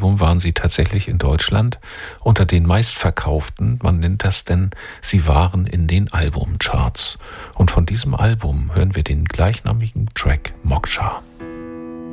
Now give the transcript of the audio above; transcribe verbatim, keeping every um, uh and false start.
Album waren sie tatsächlich in Deutschland unter den meistverkauften, man nennt das denn, sie waren in den Albumcharts. Und von diesem Album hören wir den gleichnamigen Track Moksha.